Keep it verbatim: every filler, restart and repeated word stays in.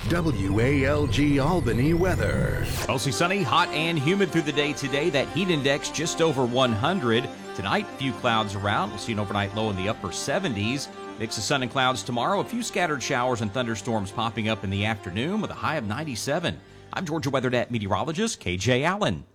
W A L G Albany weather. Mostly sunny, hot and humid through the day today. That heat index just over one hundred. Tonight, few clouds around. We'll see an overnight low in the upper seventies. Mix of sun and clouds tomorrow. A few scattered showers and thunderstorms popping up in the afternoon with a high of ninety-seven. I'm Georgia WeatherNet meteorologist K J Allen.